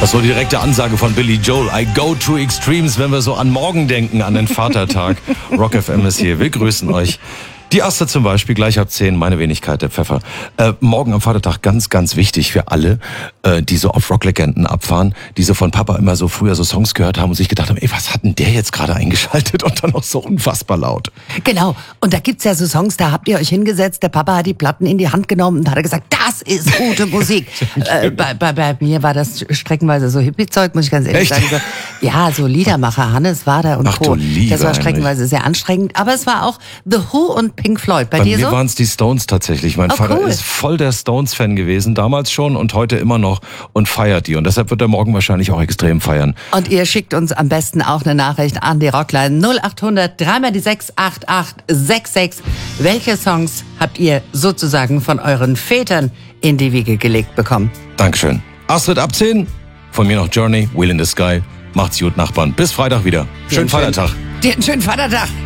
Das war die direkte Ansage von Billy Joel. I go to extremes, wenn wir so an morgen denken, an den Vatertag. Rock FM ist hier. Wir grüßen euch. Die erste zum Beispiel, gleich ab 10, meine Wenigkeit, der Pfeffer. Morgen am Vatertag ganz, ganz wichtig für alle, die so auf Rocklegenden abfahren, die so von Papa immer so früher so Songs gehört haben und sich gedacht haben, ey, was hat denn der jetzt gerade eingeschaltet und dann auch so unfassbar laut. Genau, und da gibt's ja so Songs, da habt ihr euch hingesetzt, der Papa hat die Platten in die Hand genommen und hat gesagt, das ist gute Musik. Bei mir war das streckenweise so Hippie-Zeug, muss ich ganz ehrlich sagen. So, ja, so Liedermacher, Hannes Wader und Co. Das war streckenweise sehr anstrengend, aber es war auch The Who und Pink Floyd. Bei dir mir so? waren es die Stones tatsächlich. Mein Vater ist voll der Stones-Fan gewesen, damals schon und heute immer noch und feiert die. Und deshalb wird er morgen wahrscheinlich auch extrem feiern. Und ihr schickt uns am besten auch eine Nachricht an die Rockline 0800 3 die 6 8866. Welche Songs habt ihr sozusagen von euren Vätern in die Wiege gelegt bekommen? Dankeschön. Astrid ab 10. Von mir noch Journey, Wheel in the Sky. Macht's gut, Nachbarn. Bis Freitag wieder. Schönen Feiertag. Dir einen schönen Vatertag.